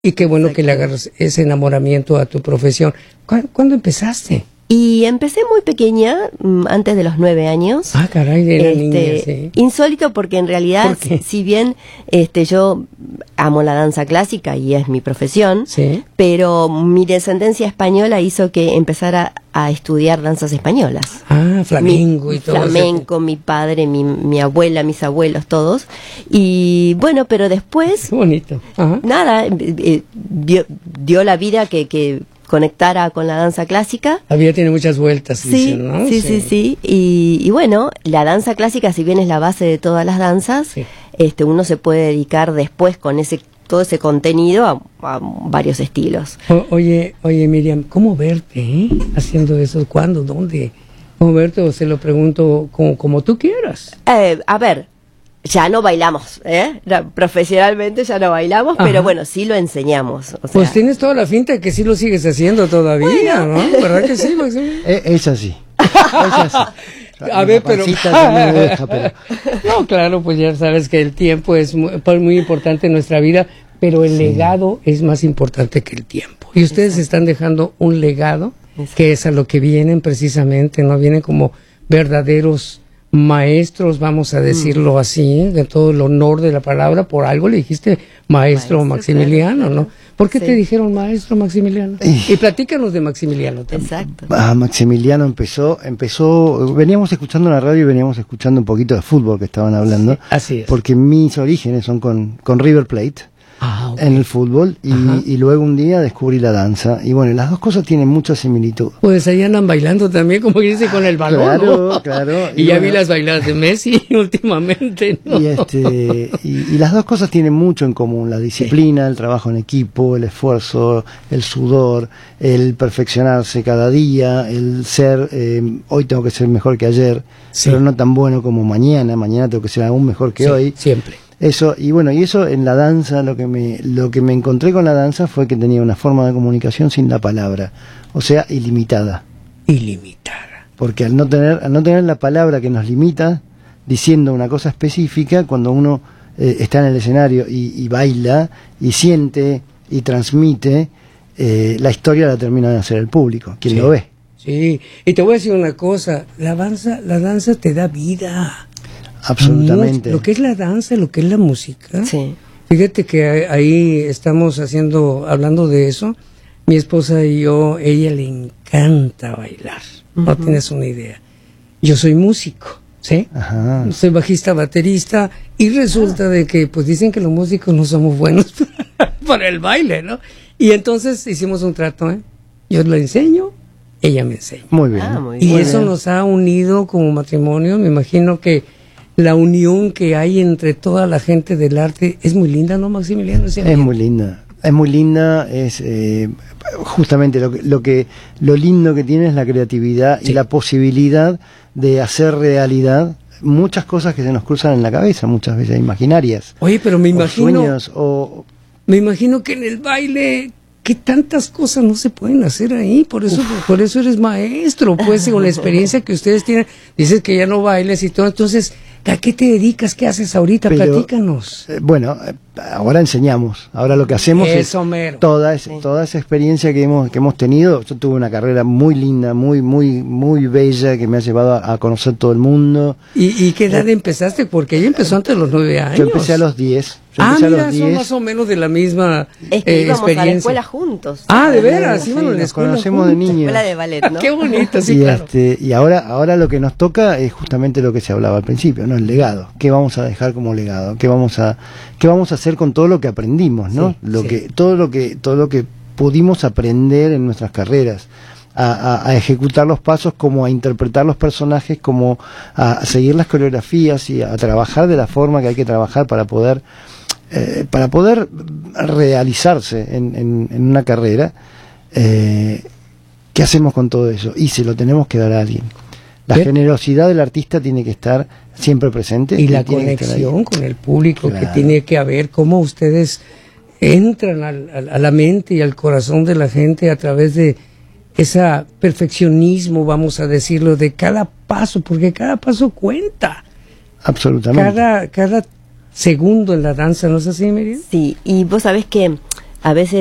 Y qué bueno que le agarras ese enamoramiento a tu profesión. ¿Cuándo empezaste? Y empecé muy pequeña, antes de los 9 años. Ah, caray, era niña, sí. Insólito porque en realidad, si bien yo amo la danza clásica y es mi profesión, ¿Sí? pero mi descendencia española hizo que empezara a estudiar danzas españolas. Ah, flamenco y todo eso. Flamenco, mi padre, mi abuela, mis abuelos, todos. Y bueno, pero después... Qué bonito. Ajá. Nada, dio la vida que conectara con la danza clásica. La vida tiene muchas vueltas, Sí, dicen, ¿no? sí. Y bueno, la danza clásica, si bien es la base de todas las danzas, Sí. Uno se puede dedicar después con todo ese contenido a varios estilos. Oye, Miriam, ¿cómo verte haciendo eso? ¿Cuándo? ¿Dónde? ¿Cómo verte? O se lo pregunto como tú quieras. A ver, ya no bailamos, profesionalmente ya no bailamos, Ajá. Pero bueno, sí lo enseñamos. O sea, Pues tienes toda la finta de que sí lo sigues haciendo todavía, ¿no? ¿Verdad que sí, Maximiliano? Es así. Es así. A ver, pero... Ya me deja, pero... No, claro, pues ya sabes que el tiempo es muy importante en nuestra vida, pero el legado es más importante que el tiempo. Y ustedes están dejando un legado, que es a lo que vienen precisamente, ¿no? Vienen como verdaderos maestros, vamos a decirlo así, de todo el honor de la palabra. Por algo le dijiste maestro Maximiliano, claro. ¿No? ¿Por qué te dijeron maestro Maximiliano? Y platícanos de Maximiliano también. Exacto. Maximiliano empezó, veníamos escuchando en la radio y veníamos escuchando un poquito de fútbol que estaban hablando. Sí, así es. Porque mis orígenes son con River Plate. Okay. En el fútbol y luego un día descubrí la danza y bueno, las dos cosas tienen mucha similitud. Pues ahí andan bailando también, como dice, con el balón, claro, ¿no? Claro. Y ya vi las bailadas de Messi últimamente, ¿no? Y las dos cosas tienen mucho en común, la disciplina, el trabajo en equipo, el esfuerzo, el sudor, el perfeccionarse cada día, el ser, hoy tengo que ser mejor que ayer, pero no tan bueno como mañana tengo que ser aún mejor que hoy. Siempre. Eso, y bueno, y eso en la danza, lo que me encontré con la danza fue que tenía una forma de comunicación sin la palabra, o sea, ilimitada. Ilimitada. Porque al no tener la palabra que nos limita, diciendo una cosa específica, cuando uno está en el escenario y baila, y siente, y transmite, la historia la termina de hacer el público, quien lo ve. Sí, y te voy a decir una cosa, la danza te da vida. Absolutamente. Lo que es la danza, lo que es la música. Sí. Fíjate que ahí estamos hablando de eso. Mi esposa y yo, ella le encanta bailar. No tienes una idea. Yo soy músico, ¿sí? Ajá. Soy bajista, baterista, y resulta de que, pues dicen que los músicos no somos buenos para el baile, ¿no? Y entonces hicimos un trato, Yo le enseño, ella me enseña. Muy bien. Y eso nos ha unido como matrimonio. Me imagino que la unión que hay entre toda la gente del arte es muy linda, ¿no, Maximiliano? Es muy linda. Es muy linda, es justamente lo lindo que tiene es la creatividad y la posibilidad de hacer realidad muchas cosas que se nos cruzan en la cabeza, muchas veces imaginarias. Oye, pero me imagino, sueños, me imagino que en el baile, que tantas cosas no se pueden hacer ahí, por eso eres maestro, pues, con la experiencia que ustedes tienen. Dices que ya no bailes y todo, entonces, ¿a qué te dedicas? ¿Qué haces ahorita? Platícanos. Bueno, ahora enseñamos. Ahora lo que hacemos es toda esa experiencia que hemos tenido. Yo tuve una carrera muy linda, muy bella, que me ha llevado a conocer todo el mundo. ¿Y qué edad empezaste? Porque ella empezó antes de los 9 años. Yo empecé a los 10. Mira, son más o menos de la misma íbamos experiencia. a la escuela juntos. De veras, íbamos a la escuela conocemos juntos. de niños. Escuela de ballet, ¿no? Qué bonito, sí, y claro. Y ahora lo que nos toca es justamente lo que se hablaba al principio, ¿no? El legado. ¿Qué vamos a dejar como legado? ¿Qué vamos a hacer con todo lo que aprendimos, ¿no? Todo lo que pudimos aprender en nuestras carreras. A ejecutar los pasos, como a interpretar los personajes, como a seguir las coreografías y a trabajar de la forma que hay que trabajar para poder realizarse en una carrera. ¿Qué hacemos con todo eso? Y se lo tenemos que dar a alguien. La generosidad del artista tiene que estar siempre presente. Y la conexión con el público, claro, que tiene que haber, cómo ustedes entran a la mente y al corazón de la gente a través de ese perfeccionismo, vamos a decirlo, de cada paso, porque cada paso cuenta. Absolutamente. Cada segundo en la danza, ¿no es así, Miriam? Sí, y vos sabés que a veces